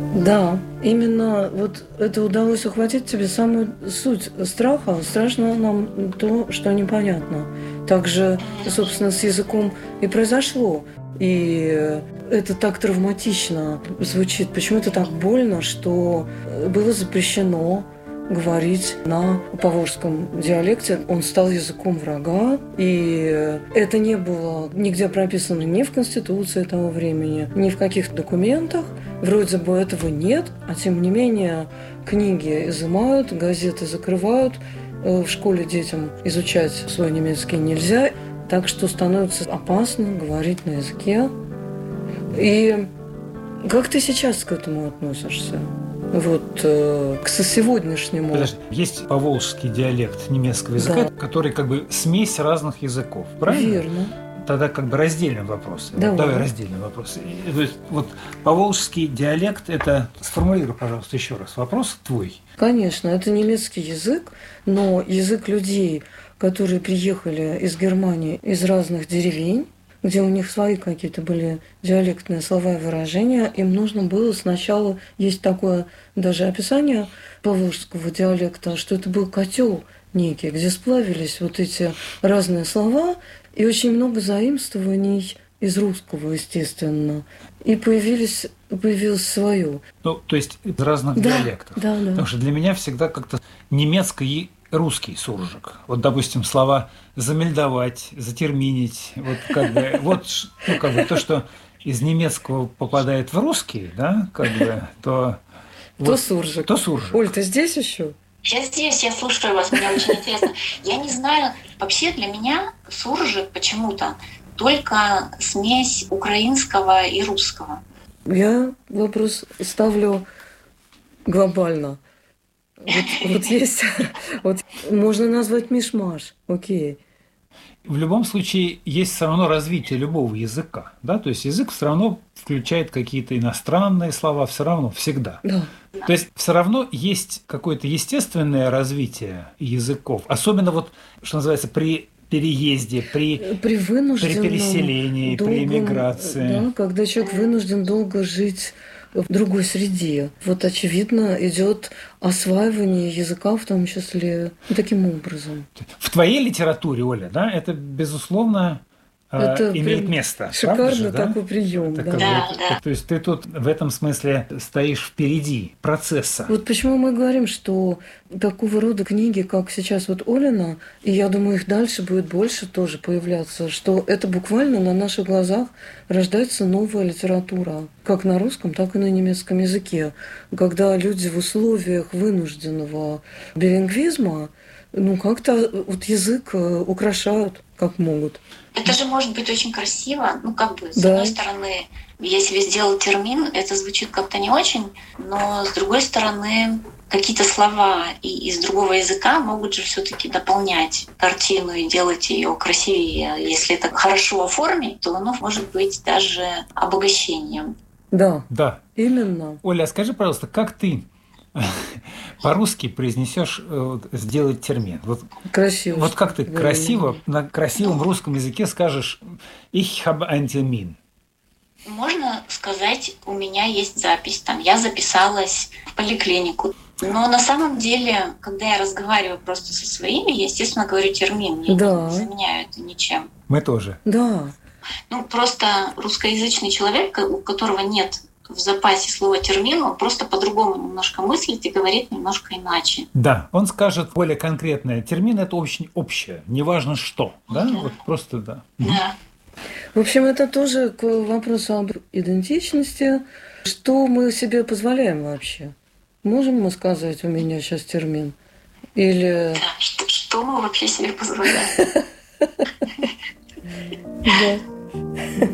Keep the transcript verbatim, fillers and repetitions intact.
Да, именно вот это удалось ухватить тебе самую суть страха. Страшно нам то, что непонятно. Также, собственно, с языком и произошло. И это так травматично звучит, почему-то так больно, что было запрещено говорить на поволжском диалекте. Он стал языком врага, и это не было нигде прописано ни в Конституции того времени, ни в каких документах. Вроде бы этого нет, а тем не менее книги изымают, газеты закрывают, в школе детям изучать свой немецкий нельзя, так что становится опасно говорить на языке. И как ты сейчас к этому относишься? Вот э, к сегодняшнему. Подожди, есть поволжский диалект немецкого языка, да, который как бы смесь разных языков, правильно? Верно. Тогда как бы раздельный вопрос. Давай, Давай раздельный вопрос. То есть, вот поволжский диалект – это… Сформулируй, пожалуйста, еще раз. Вопрос твой. Конечно, это немецкий язык, но язык людей, которые приехали из Германии, из разных деревень, где у них свои какие-то были диалектные слова и выражения, им нужно было сначала, есть такое даже описание поволжского диалекта, что это был котел некий, где сплавились вот эти разные слова, и очень много заимствований из русского, естественно. И появились, появилось свое. Ну, то есть из разных да, диалектов. Да, да. Потому что для меня всегда как-то немецкий и русский суржик. Вот, допустим, слова «замельдовать», «затерминить», вот как бы, вот, ну, как бы то, что из немецкого попадает в русский, да, как бы, то… То вот, суржик. То суржик. Оль, ты здесь еще? Я здесь, я слушаю вас, мне очень интересно. Я не знаю, вообще для меня суржик почему-то только смесь украинского и русского. Я вопрос ставлю глобально. Вот, вот есть, вот можно назвать мишмаш, окей. В любом случае есть все равно развитие любого языка, да, то есть язык все равно включает какие-то иностранные слова, все равно, всегда. Да. То есть все равно есть какое-то естественное развитие языков, особенно вот, что называется, при переезде, при, при, при переселении, долгом, при эмиграции. Да, когда человек вынужден долго жить в другой среде. Вот, очевидно, идет осваивание языка, в том числе, таким образом. В твоей литературе, Оля, да, это, безусловно, это имеет место. Шикарный же, да? такой прием. Это да. как Да, бы, да. То есть ты тут в этом смысле стоишь впереди процесса. Вот почему мы говорим, что такого рода книги, как сейчас вот Олина, и я думаю, их дальше будет больше тоже появляться, что это буквально на наших глазах рождается новая литература, как на русском, так и на немецком языке. Когда люди в условиях вынужденного билингвизма, ну, как-то вот язык украшают, как могут. Это же может быть очень красиво. Ну, как бы, с да. одной стороны, если сделать термин, это звучит как-то не очень, но с другой стороны, какие-то слова и из другого языка могут же все-таки дополнять картину и делать ее красивее. Если это хорошо оформить, то оно может быть даже обогащением. Да, да. Именно. Оля, скажи, пожалуйста, как ты по-русски произнесешь сделать термин? Вот, красиво. Вот как ты красиво на красивом русском языке скажешь «Ich habe einen Termin»? Можно сказать, у меня есть запись, там, я записалась в поликлинику. Но на самом деле, когда я разговариваю просто со своими, я, естественно, говорю термин, я да. не заменяю это ничем. Мы тоже. Да. Ну, просто русскоязычный человек, у которого нет в запасе слова термин, он просто по-другому немножко мыслит и говорит немножко иначе. Да, он скажет более конкретное. Термин – это очень общее, неважно что. Да? Да. Вот просто да. Да. В общем, это тоже к вопросу об идентичности. Что мы себе позволяем вообще? Можем мы сказать, у меня сейчас термин? Или… Да, что, что мы вообще себе позволяем? Да.